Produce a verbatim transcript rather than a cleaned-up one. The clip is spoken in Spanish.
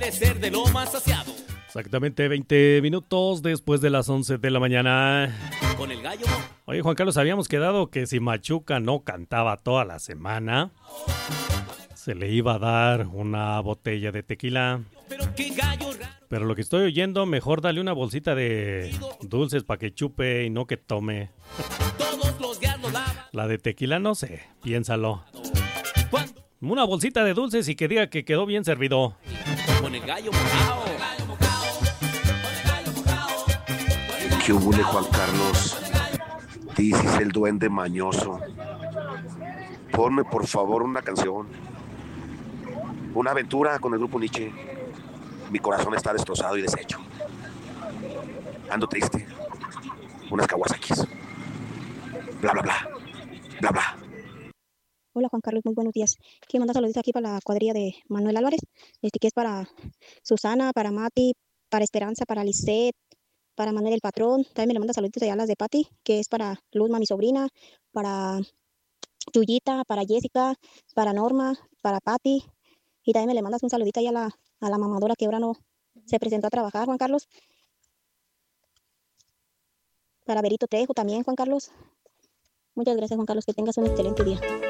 De ser de lo más saciado. Exactamente veinte minutos después de las once de la mañana. Con el gallo. Oye, Juan Carlos, habíamos quedado que si Machuca no cantaba toda la semana, se le iba a dar una botella de tequila. Pero qué gallo raro. Pero lo que estoy oyendo, mejor dale una bolsita de dulces para que chupe y no que tome. Todos los días lo lava. La de tequila no sé, piénsalo. Una bolsita de dulces y que diga que quedó bien servido. Con el gallo mojado. ¿Qué hubo, Juan Carlos? Dices el duende mañoso. Ponme por favor una canción. Una aventura con el grupo Nietzsche. Mi corazón está destrozado y deshecho. Ando triste. Unas Kawasakis. Bla, bla, bla. Bla, bla. Hola Juan Carlos, muy buenos días. Quiero mandar saludos aquí para la cuadrilla de Manuel Álvarez, este que es para Susana, para Mati, para Esperanza, para Lisette, para Manuel el patrón. También me le manda saluditos allá a las de Pati, que es para Luzma, mi sobrina, para Chuyita, para Jessica, para Norma, para Pati. Y también me le mandas un saludito allá a la, a la mamadora que ahora no se presentó a trabajar, Juan Carlos. Para Berito Trejo también, Juan Carlos. Muchas gracias, Juan Carlos, que tengas un excelente día.